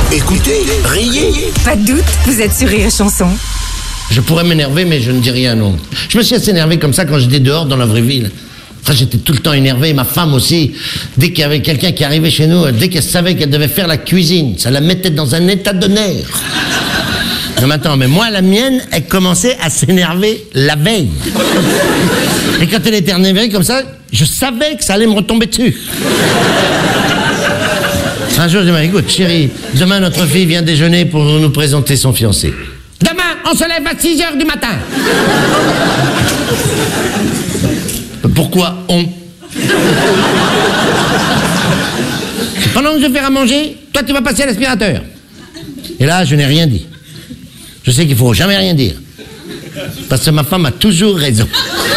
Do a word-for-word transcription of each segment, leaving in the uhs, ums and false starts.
Écoutez, riez. Pas de doute, vous êtes sur Rire et Chanson. Je pourrais m'énerver, mais je ne dis rien, non. Je me suis assez énervé comme ça quand j'étais dehors dans la vraie ville. Enfin, j'étais tout le temps énervé, ma femme aussi. Dès qu'il y avait quelqu'un qui arrivait chez nous, dès qu'elle savait qu'elle devait faire la cuisine, ça la mettait dans un état de nerfs. Non, mais attends, mais moi, la mienne, elle commençait à s'énerver la veille. Et quand elle était énervée comme ça, je savais que ça allait me retomber dessus. Un jour, je dis, écoute, chérie, demain, notre fille vient déjeuner pour nous présenter son fiancé. Demain, on se lève à six heures du matin. Pourquoi on? Pendant que je vais faire à manger, toi, tu vas passer à l'aspirateur. Et là, je n'ai rien dit. Je sais qu'il faut jamais rien dire. Parce que ma femme a toujours raison.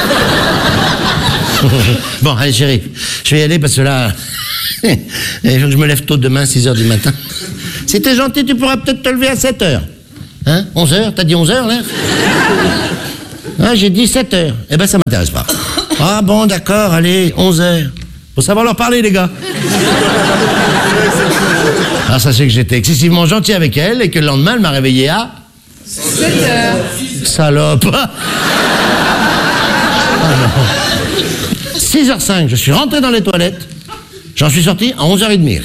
Bon, allez, chérie, je vais y aller parce que là, il faut que je me lève tôt demain, six heures du matin. Si t'es gentil, tu pourras peut-être te lever à sept heures. Hein? onze heures? T'as dit onze heures, là? Ah, j'ai dit sept heures. Eh ben, ça m'intéresse pas. Ah bon, d'accord, allez, onze heures. Faut savoir leur parler, les gars. Alors, ça, c'est que j'étais excessivement gentil avec elle et que le lendemain, elle m'a réveillé à... sept heures. Salope. Ah, non. six heures cinq, je suis rentré dans les toilettes. J'en suis sorti à onze heures trente.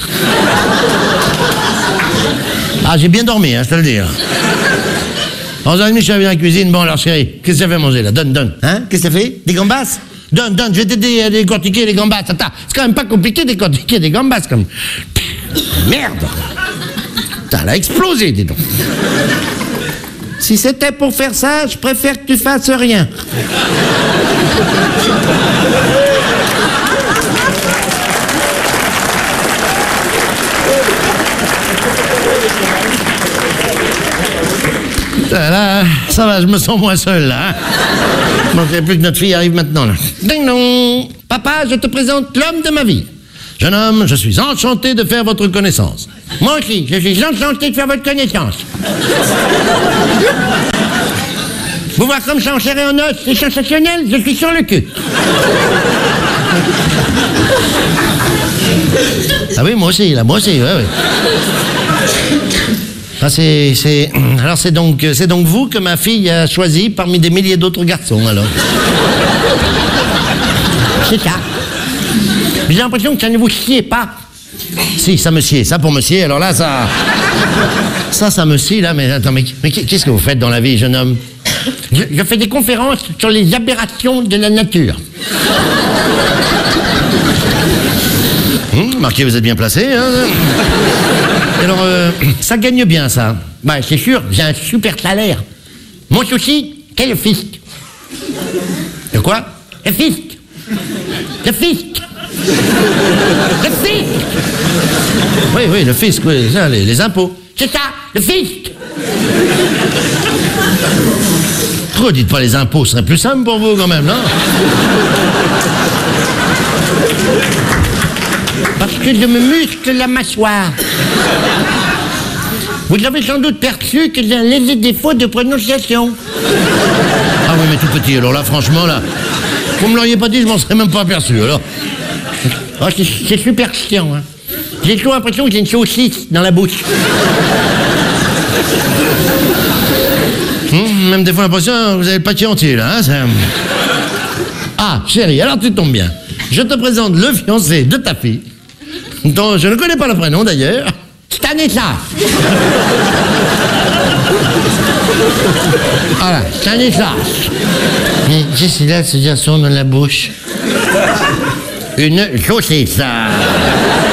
Ah, j'ai bien dormi, hein, je te le dis. onze heures trente, je suis arrivé dans la cuisine. Bon, alors, chérie, qu'est-ce que ça fait manger, là? Donne, donne. Hein? Qu'est-ce que ça fait? Des gambas? Donne, donne, je vais t'aider à décortiquer les gambas. Attends, c'est quand même pas compliqué de décortiquer des gambas, comme... Merde! Putain, elle a explosé, dis donc. Si c'était pour faire ça, je préfère que tu fasses rien. Là, ça va, je me sens moins seul, là. Hein. Il manquerait plus que notre fille arrive maintenant, là. Ding dong! Papa, je te présente l'homme de ma vie. Jeune homme, je suis enchanté de faire votre connaissance. Moi aussi, je suis enchanté de faire votre connaissance. Vous voir comme ça en chair et en os, c'est sensationnel, je suis sur le cul. Ah oui, moi aussi, là, moi aussi, ouais, ouais. Ah, c'est, c'est... Alors c'est donc, c'est donc vous que ma fille a choisi parmi des milliers d'autres garçons, alors. C'est ça. J'ai l'impression que ça ne vous sied pas. Si, ça me sied, ça pour me sied, alors là, ça... Ça, ça me sied, là, mais attends, mais, mais qu'est-ce que vous faites dans la vie, jeune homme? je, je fais des conférences sur les aberrations de la nature. Hum, marquez, vous êtes bien placé, hein. Alors, euh, ça gagne bien, ça. Bah, c'est sûr, j'ai un super salaire. Mon souci, c'est le fisc. Le quoi? Le fisc. Le fisc. Le fisc. Oui, oui, le fisc, oui, ça, les, les impôts. C'est ça, le fisc. Pourquoi dites pas les impôts? Ce serait plus simple pour vous, quand même, non? Parce que je me muscle la mâchoire. Vous avez sans doute perçu que j'ai un léger défaut de prononciation. Ah oui, mais tout petit, alors là, franchement, là, vous me l'auriez pas dit, je m'en serais même pas aperçu, alors. Oh, c'est, c'est super chiant, hein. J'ai toujours l'impression que j'ai une saucisse dans la bouche. Hum, même des fois l'impression que vous avez le paquet entier, là, hein, ça... Ah, chérie, alors tu tombes bien. Je te présente le fiancé de ta fille, dont je ne connais pas le prénom d'ailleurs, Stanislas. Voilà, Stanislas. Mais qu'est-ce qu'il a ce garçon dans la bouche? Une saucisse.